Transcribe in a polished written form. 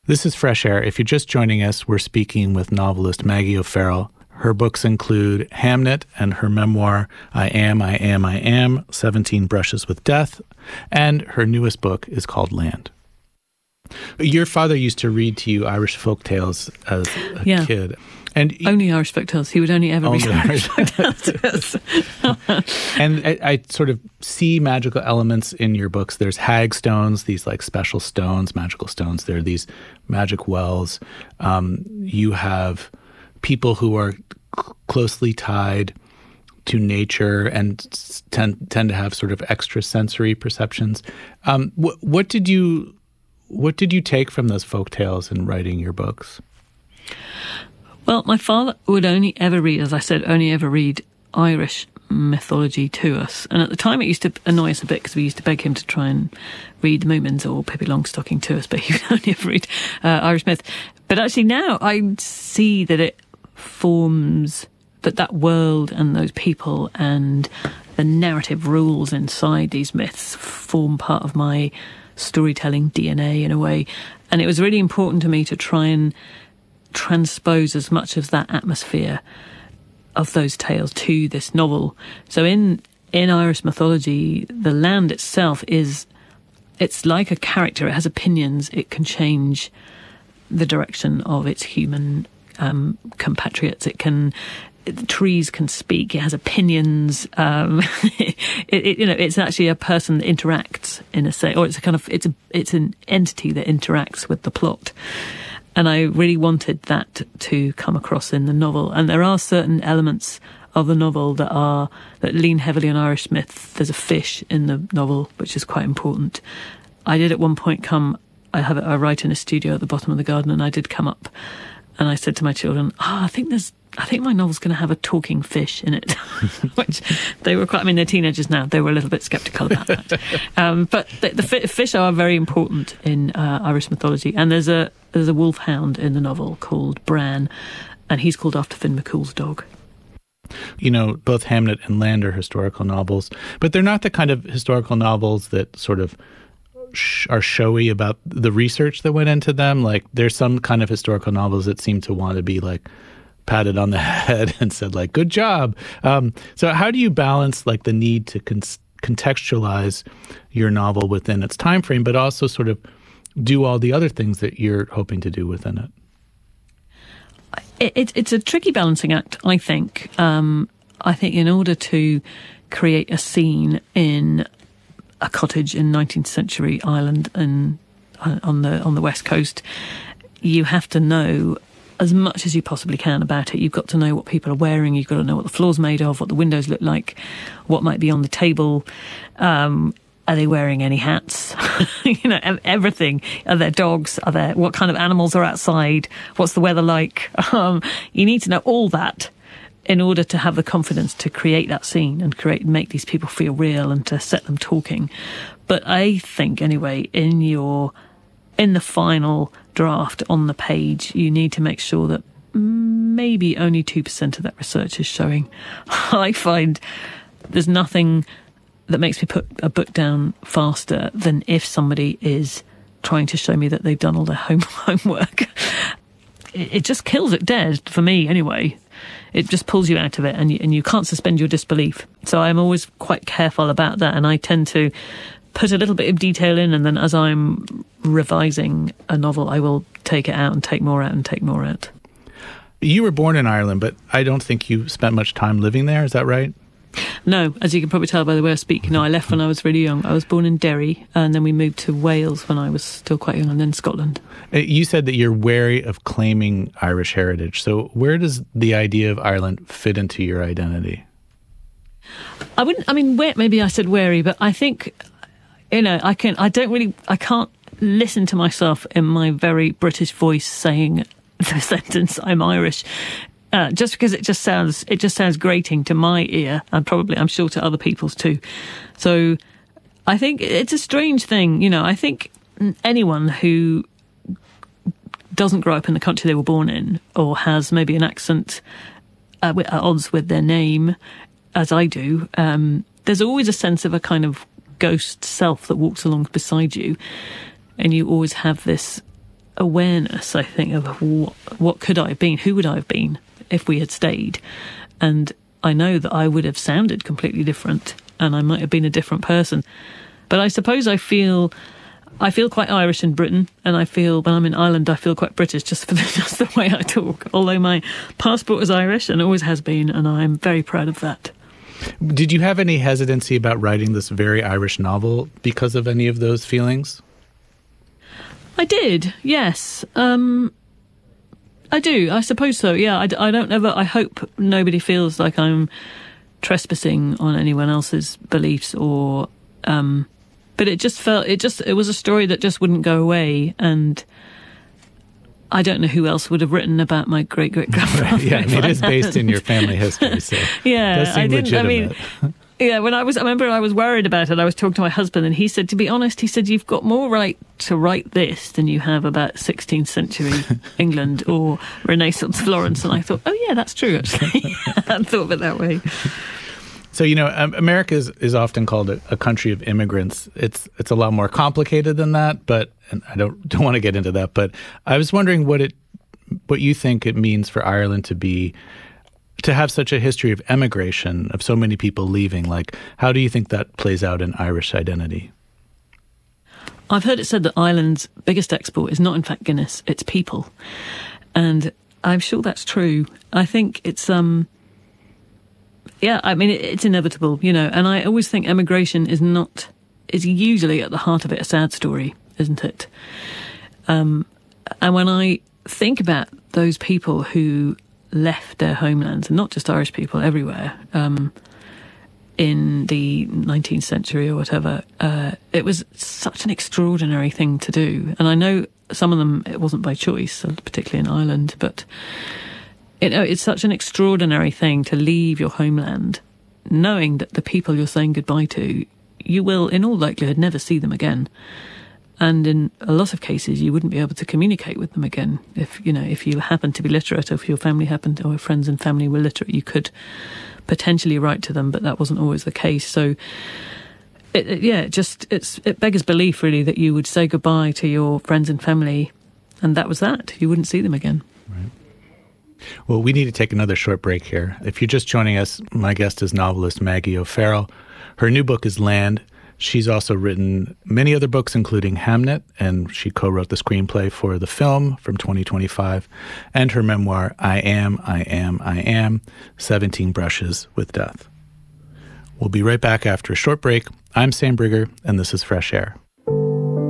This is Fresh Air. If you're just joining us, we're speaking with novelist Maggie O'Farrell. Her books include Hamnet and her memoir, I Am, 17 Brushes with Death, and her newest book is called Land. Your father used to read to you Irish folk tales as a kid. And only Irish folk tales. He would only ever read Irish folk tales to us. And I sort of see magical elements in your books. There's hag stones, these like special stones, magical stones. There are these magic wells. You have people who are closely tied to nature and tend to have sort of extrasensory perceptions. What did you take from those folk tales in writing your books? Well, my father would only ever read Irish mythology to us. And at the time it used to annoy us a bit because we used to beg him to try and read the Moomins or Pippi Longstocking to us, but he would only ever read Irish myth. But actually now I see that it forms, that world and those people and the narrative rules inside these myths form part of my storytelling DNA in a way. And it was really important to me to try and transpose as much of that atmosphere of those tales to this novel. So in Irish mythology, the land itself it's like a character. It has opinions. It can change the direction of its human compatriots. Trees can speak. It has opinions. It's actually a person that interacts in a say, or it's an entity that interacts with the plot. And I really wanted that to come across in the novel. And there are certain elements of the novel that lean heavily on Irish myth. There's a fish in the novel, which is quite important. I did at one point I write in a studio at the bottom of the garden, and I did come up and I said to my children, I think my novel's going to have a talking fish in it, which they were they're teenagers now. They were a little bit sceptical about that. But the fish are very important in Irish mythology. And there's a wolfhound in the novel called Bran, and he's called after Finn McCool's dog. Both Hamnet and Land are historical novels, but they're not the kind of historical novels that sort of are showy about the research that went into them. Like, there's some kind of historical novels that seem to want to be like patted on the head and said like, good job. So how do you balance like the need to contextualize your novel within its time frame, but also sort of do all the other things that you're hoping to do within it? It's a tricky balancing act, I think. I think in order to create a scene in a cottage in 19th century Ireland and on the West Coast, you have to know as much as you possibly can about it. You've got to know what people are wearing. You've got to know what the floor's made of, what the windows look like, what might be on the table. Are they wearing any hats? Everything. Are there dogs? What kind of animals are outside? What's the weather like? You need to know all that in order to have the confidence to create that scene and make these people feel real and to set them talking. But I think, anyway, in the final draft on the page, you need to make sure that maybe only 2% of that research is showing. I find there's nothing that makes me put a book down faster than if somebody is trying to show me that they've done all their homework. It just kills it dead, for me anyway. It just pulls you out of it, and you can't suspend your disbelief. So I'm always quite careful about that, and I tend to put a little bit of detail in, and then as I'm revising a novel, I will take it out and take more out and take more out. You were born in Ireland, but I don't think you spent much time living there. Is that right? No, as you can probably tell by the way I speak. No, I left when I was really young. I was born in Derry, and then we moved to Wales when I was still quite young, and then Scotland. You said that you're wary of claiming Irish heritage. So where does the idea of Ireland fit into your identity? Maybe I said wary, but I think, I can't listen to myself in my very British voice saying the sentence, I'm Irish. Just because it just sounds grating to my ear, and probably I'm sure to other people's too. So I think it's a strange thing. I think anyone who doesn't grow up in the country they were born in, or has maybe an accent at odds with their name, as I do, there's always a sense of a kind of ghost self that walks along beside you, and you always have this awareness, I think, of what could I have been, who would I have been if we had stayed. And I know that I would have sounded completely different and I might have been a different person. But I suppose I feel quite Irish in Britain, and I feel when I'm in Ireland I feel quite British just for just the way I talk, although my passport is Irish and always has been, and I'm very proud of that. Did you have any hesitancy about writing this very Irish novel because of any of those feelings? I did, yes. I do, I suppose so, yeah. I don't ever, I hope nobody feels like I'm trespassing on anyone else's beliefs or... but it was a story that just wouldn't go away, and I don't know who else would have written about my great-great-grandfather. Right, yeah, it is based in your family history, so yeah, it does seem legitimate. Yeah, when I remember I was worried about it. I was talking to my husband, and he said, to be honest, he said, you've got more right to write this than you have about 16th century England or Renaissance Florence. And I thought, oh yeah, that's true, actually. I hadn't thought of it that way. So, America is often called a country of immigrants. It's a lot more complicated than that, and I don't want to get into that, but I was wondering what you think it means for Ireland to have such a history of emigration, of so many people leaving. Like, how do you think that plays out in Irish identity? I've heard it said that Ireland's biggest export is not in fact Guinness, it's people. And I'm sure that's true. I think it's... Yeah, I mean, it's inevitable, and I always think emigration is usually at the heart of it a sad story, isn't it? And when I think about those people who left their homelands, and not just Irish people, everywhere, in the 19th century or whatever, it was such an extraordinary thing to do. And I know some of them, it wasn't by choice, particularly in Ireland, but... It's such an extraordinary thing to leave your homeland, knowing that the people you're saying goodbye to, you will, in all likelihood, never see them again. And in a lot of cases, you wouldn't be able to communicate with them again. If you happen to be literate, or if your family happened, or friends and family were literate, you could potentially write to them, but that wasn't always the case. So, it beggars belief, really, that you would say goodbye to your friends and family, and that was that. You wouldn't see them again. Right. Well, we need to take another short break here. If you're just joining us, my guest is novelist Maggie O'Farrell. Her new book is Land. She's also written many other books, including Hamnet, and she co-wrote the screenplay for the film from 2025, and her memoir, I Am, 17 Brushes with Death. We'll be right back after a short break. I'm Sam Brigger, and this is Fresh Air.